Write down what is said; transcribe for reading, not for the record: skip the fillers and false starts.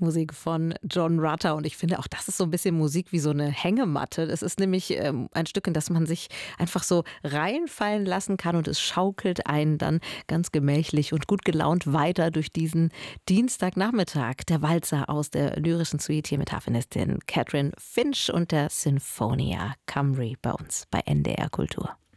Musik von John Rutter und ich finde auch, das ist so ein bisschen Musik wie so eine Hängematte. Das ist nämlich, ein Stück, in das man sich einfach so reinfallen lassen kann und es schaukelt einen dann ganz gemächlich und gut gelaunt weiter durch diesen Dienstagnachmittag. Der Walzer aus der lyrischen Suite hier mit Harfenistin Catherine Finch und der Sinfonia Camry bei uns bei NDR Kultur.